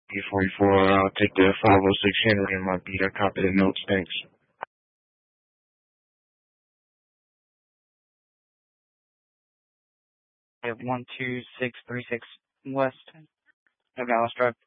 E44, I'll take the 506 Henry in my beat. I copy the notes, thanks. 12636 West of Dallas Drive.